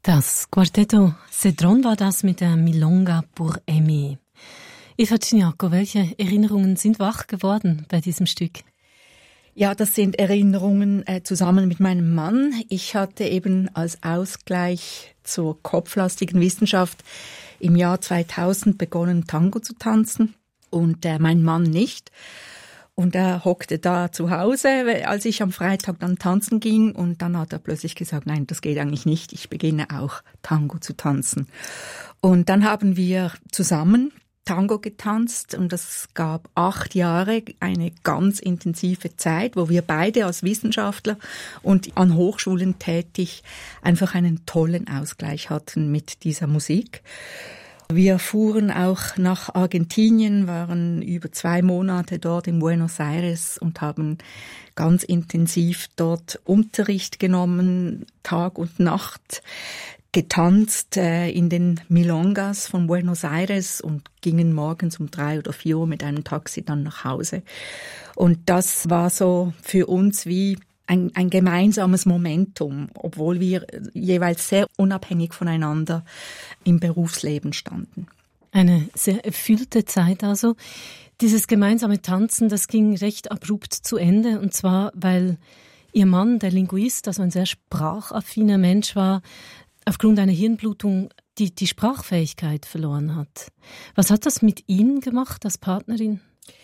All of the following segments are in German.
Das Quartetto Cedron war das mit der Milonga pour aimer. Eva Ciniaco, welche Erinnerungen sind wach geworden bei diesem Stück? Ja, das sind Erinnerungen zusammen mit meinem Mann. Ich hatte eben als Ausgleich zur kopflastigen Wissenschaft im Jahr 2000 begonnen, Tango zu tanzen und mein Mann nicht. Und er hockte da zu Hause, als ich am Freitag dann tanzen ging. Und dann hat er plötzlich gesagt, nein, das geht eigentlich nicht. Ich beginne auch Tango zu tanzen. Und dann haben wir zusammen Tango getanzt. Und das gab 8 Jahre, eine ganz intensive Zeit, wo wir beide als Wissenschaftler und an Hochschulen tätig einfach einen tollen Ausgleich hatten mit dieser Musik. Wir fuhren auch nach Argentinien, waren über 2 Monate dort in Buenos Aires und haben ganz intensiv dort Unterricht genommen, Tag und Nacht, getanzt in den Milongas von Buenos Aires und gingen morgens um 3 oder 4 Uhr mit einem Taxi dann nach Hause. Und das war so für uns wie ein gemeinsames Momentum, obwohl wir jeweils sehr unabhängig voneinander im Berufsleben standen. Eine sehr erfüllte Zeit also. Dieses gemeinsame Tanzen, das ging recht abrupt zu Ende, und zwar, weil Ihr Mann, der Linguist, also ein sehr sprachaffiner Mensch war, aufgrund einer Hirnblutung die Sprachfähigkeit verloren hat. Was hat das mit Ihnen gemacht als Partnerin?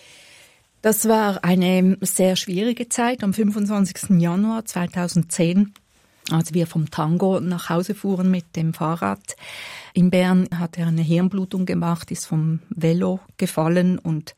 Das war eine sehr schwierige Zeit. Am 25. Januar 2010, als wir vom Tango nach Hause fuhren mit dem Fahrrad. In Bern hat er eine Hirnblutung gemacht, ist vom Velo gefallen und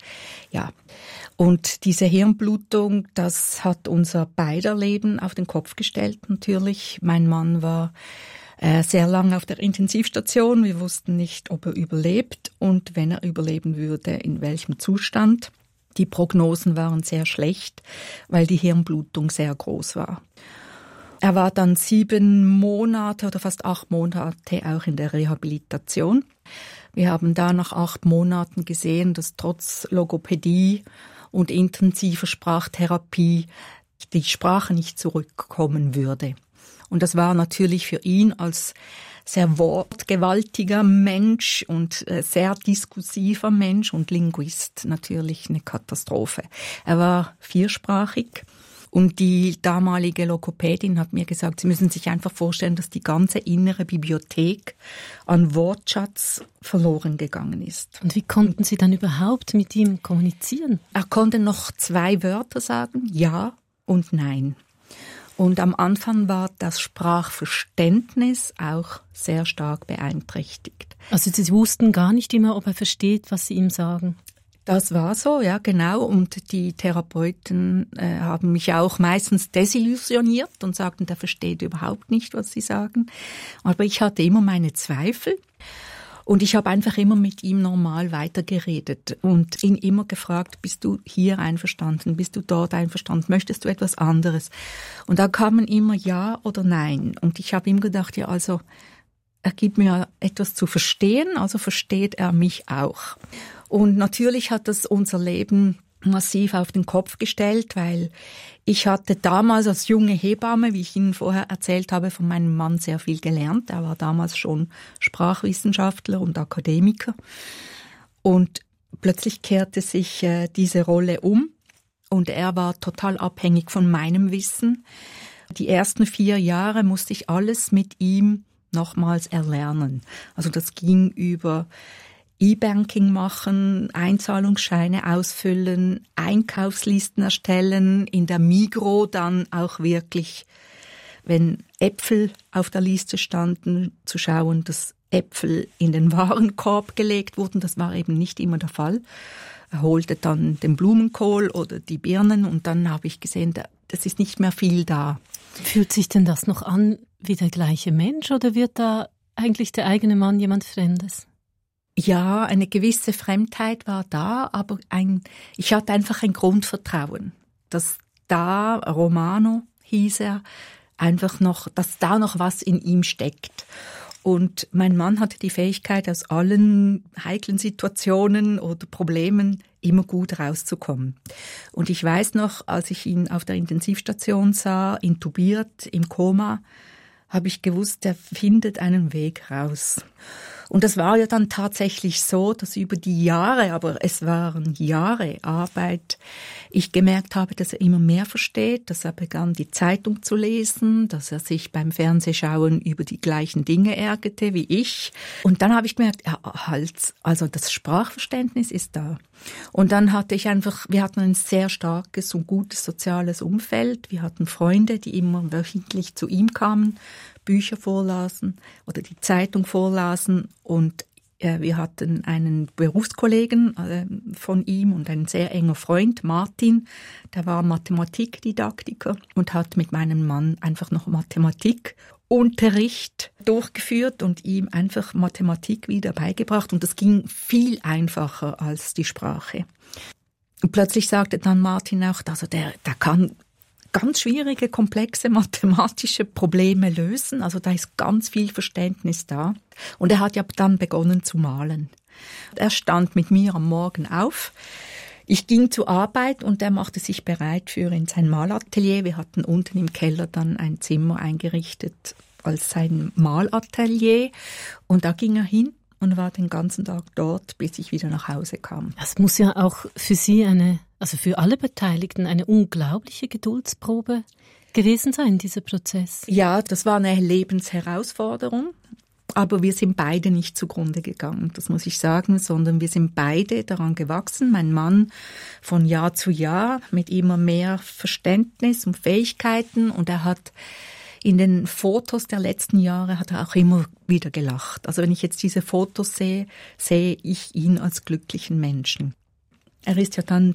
diese Hirnblutung, das hat unser beider Leben auf den Kopf gestellt natürlich. Mein Mann war sehr lange auf der Intensivstation. Wir wussten nicht, ob er überlebt und wenn er überleben würde, in welchem Zustand. Die Prognosen waren sehr schlecht, weil die Hirnblutung sehr groß war. Er war dann 7 Monate oder fast 8 Monate auch in der Rehabilitation. Wir haben da nach 8 Monaten gesehen, dass trotz Logopädie und intensiver Sprachtherapie die Sprache nicht zurückkommen würde. Und das war natürlich für ihn als sehr wortgewaltiger Mensch und sehr diskursiver Mensch und Linguist natürlich eine Katastrophe. Er war 4-sprachig und die damalige Logopädin hat mir gesagt, Sie müssen sich einfach vorstellen, dass die ganze innere Bibliothek an Wortschatz verloren gegangen ist. Und wie konnten Sie dann überhaupt mit ihm kommunizieren? Er konnte noch 2 Wörter sagen, ja und nein. Und am Anfang war das Sprachverständnis auch sehr stark beeinträchtigt. Also Sie wussten gar nicht immer, ob er versteht, was Sie ihm sagen? Das war so, ja genau. Und die Therapeuten haben mich auch meistens desillusioniert und sagten, der versteht überhaupt nicht, was sie sagen. Aber ich hatte immer meine Zweifel. Und ich habe einfach immer mit ihm normal weitergeredet und ihn immer gefragt, bist du hier einverstanden, bist du dort einverstanden, möchtest du etwas anderes? Und da kamen immer ja oder nein. Und ich habe ihm gedacht, ja, also er gibt mir etwas zu verstehen, also versteht er mich auch. Und natürlich hat das unser Leben massiv auf den Kopf gestellt, weil ich hatte damals als junge Hebamme, wie ich Ihnen vorher erzählt habe, von meinem Mann sehr viel gelernt. Er war damals schon Sprachwissenschaftler und Akademiker. Und plötzlich kehrte sich diese Rolle um und er war total abhängig von meinem Wissen. Die ersten 4 Jahre musste ich alles mit ihm nochmals erlernen. Also das ging über E-Banking machen, Einzahlungsscheine ausfüllen, Einkaufslisten erstellen, in der Migros dann auch wirklich, wenn Äpfel auf der Liste standen, zu schauen, dass Äpfel in den Warenkorb gelegt wurden. Das war eben nicht immer der Fall. Er holte dann den Blumenkohl oder die Birnen und dann habe ich gesehen, das ist nicht mehr viel da. Fühlt sich denn das noch an wie der gleiche Mensch oder wird da eigentlich der eigene Mann jemand Fremdes? Ja, eine gewisse Fremdheit war da, aber ich hatte einfach ein Grundvertrauen, dass da, Romano hieß er, einfach noch, dass da noch was in ihm steckt. Und mein Mann hatte die Fähigkeit, aus allen heiklen Situationen oder Problemen immer gut rauszukommen. Und ich weiß noch, als ich ihn auf der Intensivstation sah, intubiert, im Koma, habe ich gewusst, er findet einen Weg raus. Und das war ja dann tatsächlich so, dass über die Jahre, aber es waren Jahre Arbeit, ich gemerkt habe, dass er immer mehr versteht, dass er begann, die Zeitung zu lesen, dass er sich beim Fernsehschauen über die gleichen Dinge ärgerte wie ich. Und dann habe ich gemerkt, also das Sprachverständnis ist da. Und dann wir hatten ein sehr starkes und gutes soziales Umfeld. Wir hatten Freunde, die immer wöchentlich zu ihm kamen, Bücher vorlasen oder die Zeitung vorlasen. Und wir hatten einen Berufskollegen von ihm und ein sehr enger Freund, Martin, der war Mathematikdidaktiker und hat mit meinem Mann einfach noch Mathematikunterricht durchgeführt und ihm einfach Mathematik wieder beigebracht. Und das ging viel einfacher als die Sprache. Und plötzlich sagte dann Martin auch, also der kann ganz schwierige, komplexe mathematische Probleme lösen. Also da ist ganz viel Verständnis da. Und er hat ja dann begonnen zu malen. Er stand mit mir am Morgen auf. Ich ging zur Arbeit und er machte sich bereit für in sein Malatelier. Wir hatten unten im Keller dann ein Zimmer eingerichtet als sein Malatelier. Und da ging er hin und war den ganzen Tag dort, bis ich wieder nach Hause kam. Das muss ja auch für Sie also für alle Beteiligten eine unglaubliche Geduldsprobe gewesen sein, dieser Prozess. Ja, das war eine Lebensherausforderung. Aber wir sind beide nicht zugrunde gegangen, das muss ich sagen, sondern wir sind beide daran gewachsen. Mein Mann von Jahr zu Jahr mit immer mehr Verständnis und Fähigkeiten. Und er hat in den Fotos der letzten Jahre hat er auch immer wieder gelacht. Also wenn ich jetzt diese Fotos sehe, sehe ich ihn als glücklichen Menschen. Er ist ja dann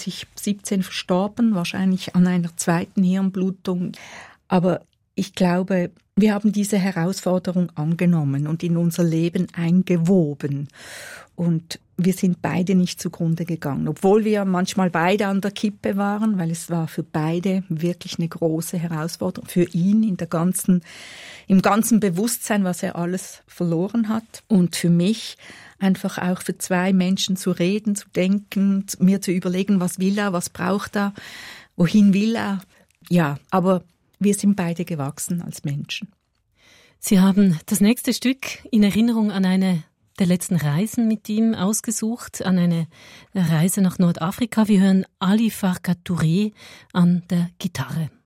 2017 verstorben, wahrscheinlich an einer zweiten Hirnblutung. Aber ich glaube, wir haben diese Herausforderung angenommen und in unser Leben eingewoben. Und wir sind beide nicht zugrunde gegangen, obwohl wir manchmal beide an der Kippe waren, weil es war für beide wirklich eine große Herausforderung. Für ihn im ganzen Bewusstsein, was er alles verloren hat. Und für mich einfach auch für zwei Menschen zu reden, zu denken, mir zu überlegen, was will er, was braucht er, wohin will er. Ja, aber wir sind beide gewachsen als Menschen. Sie haben das nächste Stück in Erinnerung an eine der letzten Reisen mit ihm ausgesucht, an eine Reise nach Nordafrika. Wir hören Ali Farka Touré an der Gitarre.